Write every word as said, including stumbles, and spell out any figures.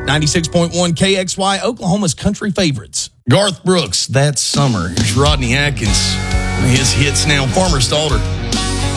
ninety-six point one K X Y, Oklahoma's country favorites. Garth Brooks, That Summer. Here's Rodney Atkins. His hits now, Farmer Stalter.